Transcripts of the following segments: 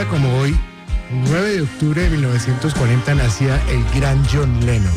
como hoy, 9 de octubre de 1940, nacía el gran John Lennon.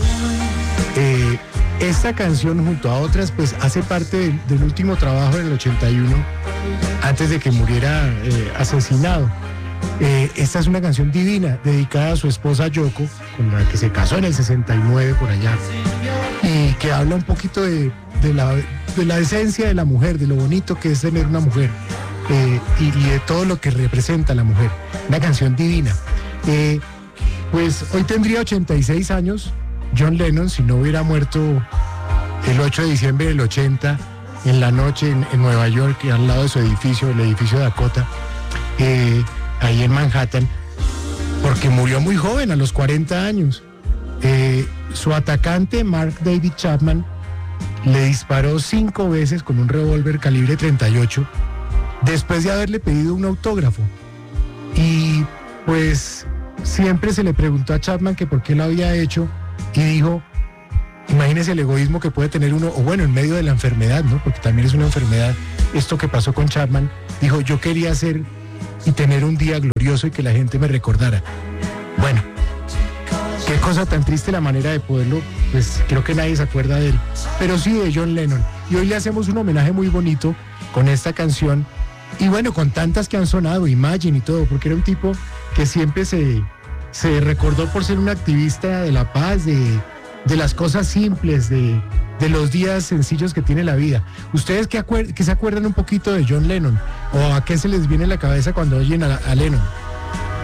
Esta canción, junto a otras, pues hace parte del último trabajo en el 81, antes de que muriera asesinado. Esta es una canción divina, dedicada a su esposa Yoko, con la que se casó en el 69 por allá, y que habla un poquito de la esencia de la mujer, de lo bonito que es tener una mujer, y de todo lo que representa la mujer. Una canción divina. Pues hoy tendría 86 años John Lennon, si no hubiera muerto el 8 de diciembre del 80, en la noche en Nueva York, al lado de su edificio, el edificio Dakota, ahí en Manhattan, porque murió muy joven, a los 40 años. Su atacante, Mark David Chapman, le disparó 5 veces con un revólver calibre 38, después de haberle pedido un autógrafo. Y pues siempre se le preguntó a Chapman que por qué lo había hecho, y dijo, imagínese el egoísmo que puede tener uno, o bueno, en medio de la enfermedad, ¿no? Porque también es una enfermedad esto que pasó con Chapman. Dijo, yo quería hacer y tener un día glorioso y que la gente me recordara. Bueno, qué cosa tan triste la manera de poderlo, pues creo que nadie se acuerda de él, pero sí de John Lennon. Y hoy le hacemos un homenaje muy bonito con esta canción, y bueno, con tantas que han sonado, Imagine y todo, porque era un tipo que siempre se recordó por ser un activista de la paz, de las cosas simples, de los días sencillos que tiene la vida. ¿Ustedes qué se acuerdan un poquito de John Lennon? ¿O a qué se les viene a la cabeza cuando oyen a Lennon?